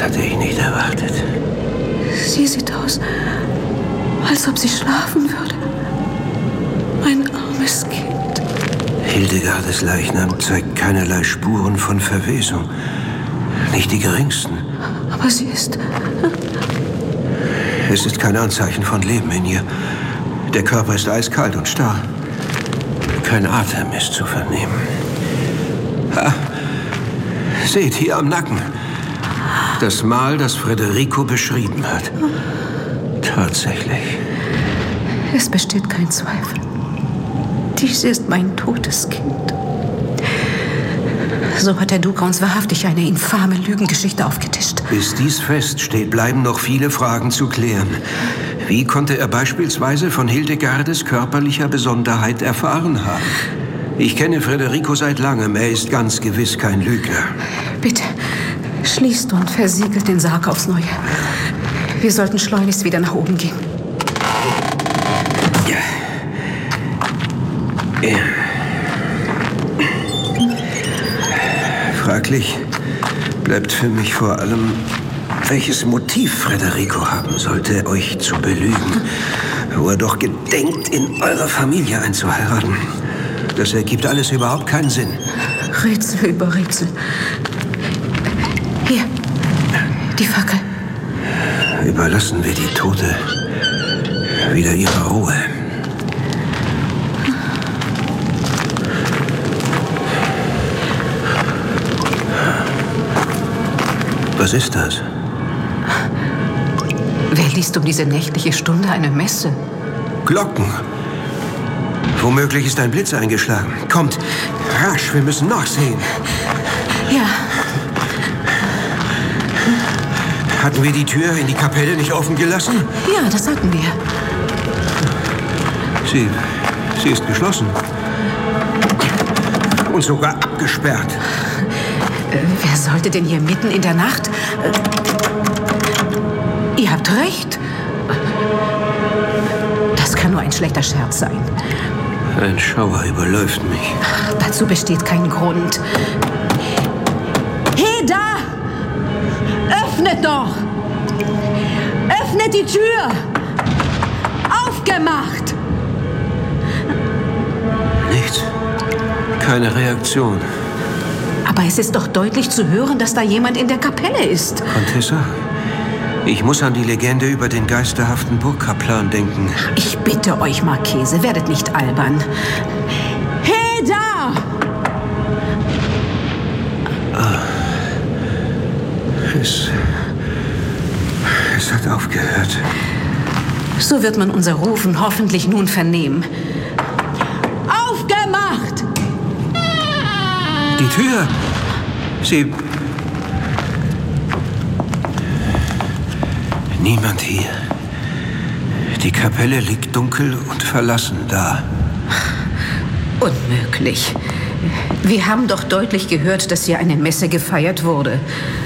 hatte ich nicht erwartet. Sie sieht aus, als ob sie schlafen würde. Ein armes Kind. Hildegardes Leichnam zeigt keinerlei Spuren von Verwesung. Nicht die geringsten. Aber sie ist... Es ist kein Anzeichen von Leben in ihr. Der Körper ist eiskalt und starr. Kein Atem ist zu vernehmen. Ha! Seht, hier am Nacken. Das Mal, das Federico beschrieben hat. Tatsächlich. Es besteht kein Zweifel. Dies ist mein totes Kind. So hat der Duca uns wahrhaftig eine infame Lügengeschichte aufgetischt. Bis dies feststeht, bleiben noch viele Fragen zu klären. Wie konnte er beispielsweise von Hildegardes körperlicher Besonderheit erfahren haben? Ich kenne Federico seit langem. Er ist ganz gewiss kein Lügner. Bitte, schließt und versiegelt den Sarg aufs Neue. Wir sollten schleunigst wieder nach oben gehen. Ja. Fraglich bleibt für mich vor allem, welches Motiv Federico haben sollte, euch zu belügen, wo er doch gedenkt, in eure Familie einzuheiraten. Das ergibt alles überhaupt keinen Sinn. Rätsel über Rätsel. Hier, die Fackel. Überlassen wir die Tote wieder ihrer Ruhe. Was ist das? Wer liest um diese nächtliche Stunde eine Messe? Glocken. Womöglich ist ein Blitz eingeschlagen. Kommt, rasch, wir müssen nachsehen. Ja. Hatten wir die Tür in die Kapelle nicht offen gelassen? Ja, das hatten wir. Sie ist geschlossen. Und sogar abgesperrt. Wer sollte denn hier mitten in der Nacht... Ihr habt recht. Das kann nur ein schlechter Scherz sein. Ein Schauer überläuft mich. Dazu besteht kein Grund. Hey, da! Öffnet doch! Öffnet die Tür! Aufgemacht! Nichts. Keine Reaktion. Aber es ist doch deutlich zu hören, dass da jemand in der Kapelle ist. Contessa, ich muss an die Legende über den geisterhaften Burgkaplan denken. Ich bitte euch, Marchese, werdet nicht albern. Hey, da! Es hat aufgehört. So wird man unser Rufen hoffentlich nun vernehmen. Aufgemacht! Die Tür! Sie... Niemand hier. Die Kapelle liegt dunkel und verlassen da. Unmöglich. Wir haben doch deutlich gehört, dass hier eine Messe gefeiert wurde.